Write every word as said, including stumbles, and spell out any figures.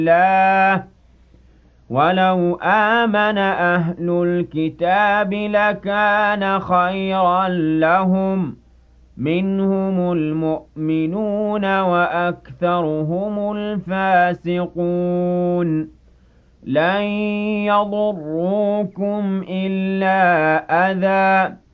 اللَّهِ وَلَوْ آمَنَ أَهْلُ الْكِتَابِ لَكَانَ خَيْرًا لَّهُم ۚ مِّنْهُمُ الْمُؤْمِنُونَ وَأَكْثَرُهُمُ الْفَاسِقُونَ لَن يَضُرُّوكُمْ إِلَّا أَذًى